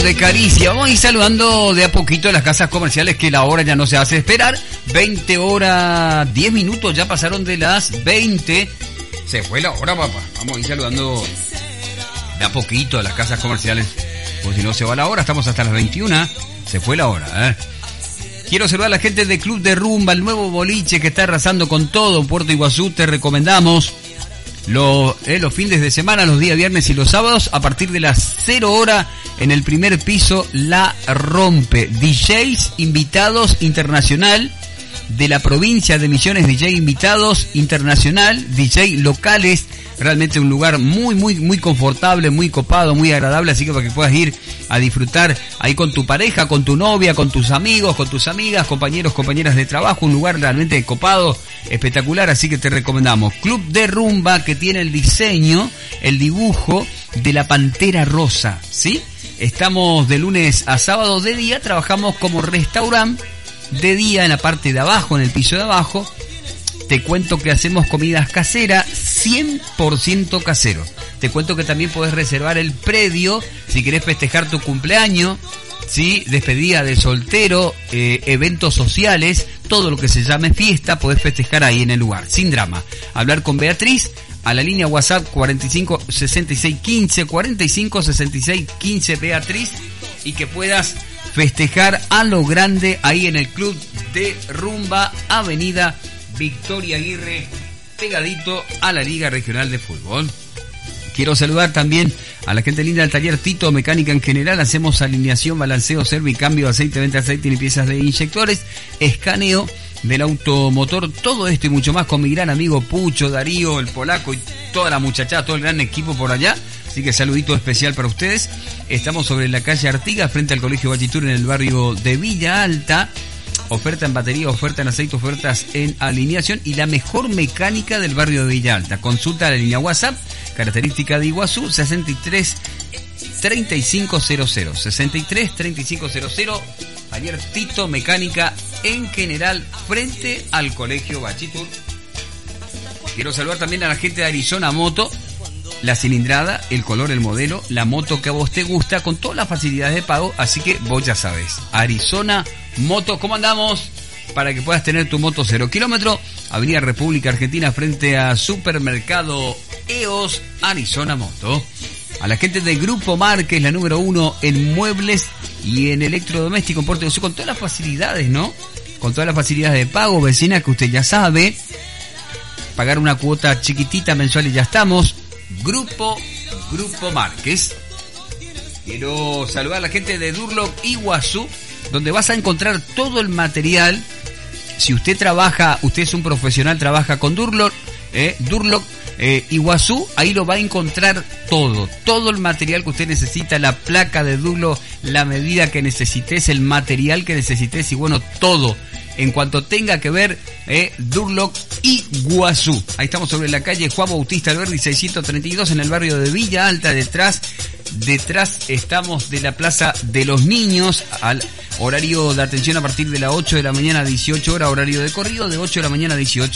hablamos de caricia. Vamos a ir saludando de a poquito a las casas comerciales, que la hora ya no se hace esperar. 20 horas, 10 minutos ya pasaron de las 20. Se fue la hora, papá. Vamos a ir saludando de a poquito a las casas comerciales, pues si no se va la hora. Estamos hasta las 21. Se fue la hora, Quiero saludar a la gente de Club de Rumba, el nuevo boliche que está arrasando con todo en Puerto Iguazú. Te recomendamos los fines de semana, los días viernes y los sábados, a partir de las 0 horas, en el primer piso La Rompe. DJs invitados internacional de la provincia de Misiones, DJ invitados internacional, DJ locales. Realmente un lugar muy confortable, muy copado, muy agradable, así que para que puedas ir a disfrutar ahí con tu pareja, con tu novia, con tus amigos, con tus amigas, compañeros, compañeras de trabajo. Un lugar realmente copado, espectacular, así que te recomendamos. Club de Rumba, que tiene el diseño, el dibujo de la Pantera Rosa, ¿sí? Estamos de lunes a sábado de día, trabajamos como restaurante de día en la parte de abajo, en el piso de abajo. Te cuento que hacemos comidas caseras, 100% casero. Te cuento que también podés reservar el predio si querés festejar tu cumpleaños, ¿sí? Despedida de soltero, eventos sociales, todo lo que se llame fiesta, podés festejar ahí en el lugar, sin drama. Hablar con Beatriz a la línea WhatsApp 45 66 15, 45 66 15, Beatriz, y que puedas festejar a lo grande ahí en el Club de Rumba, Avenida Victoria Aguirre, pegadito a la Liga Regional de Fútbol. Quiero saludar también a la gente linda del taller Tito Mecánica en general. Hacemos alineación, balanceo, servicambio, aceite, venta de aceite, limpiezas de inyectores, escaneo del automotor, todo esto y mucho más con mi gran amigo Pucho, Darío, el polaco y toda la muchachada, todo el gran equipo por allá. Así que saludito especial para ustedes. Estamos sobre la calle Artigas, frente al Colegio Bachitur, en el barrio de Villa Alta. Oferta en batería, oferta en aceite, ofertas en alineación y la mejor mecánica del barrio de Villa Alta. Consulta la línea WhatsApp, característica de Iguazú, 63 3500, 63 3500. Ayer Tito Mecánica en general, frente al Colegio Bachitur. Quiero saludar también a la gente de Arizona Moto. La cilindrada, el color, el modelo, la moto que a vos te gusta, con todas las facilidades de pago, así que vos ya sabes. Arizona Moto, ¿cómo andamos? Para que puedas tener tu moto 0 kilómetro, Avenida República Argentina, frente a Supermercado EOS, Arizona Moto. A la gente de Grupo Mar, que es la número 1 en muebles y en electrodoméstico en Puerto Iguazú, con todas las facilidades, ¿no? Con todas las facilidades de pago, vecina, que usted ya sabe. Pagar una cuota chiquitita mensual y ya estamos. Grupo Márquez. Quiero saludar a la gente de Durlock Iguazú, donde vas a encontrar todo el material. Si usted trabaja, usted es un profesional, trabaja con Durlock Iguazú, ahí lo va a encontrar todo el material que usted necesita, la placa de Durlock, la medida que necesites, el material que necesites y bueno, todo. En cuanto tenga que ver, Durlock Iguazú. Ahí estamos sobre la calle Juan Bautista Alberdi 632 en el barrio de Villa Alta. Detrás estamos de la Plaza de los Niños. Al horario de atención a partir de las 8 de la mañana a 18 horas, horario de corrido de 8 de la mañana a 18.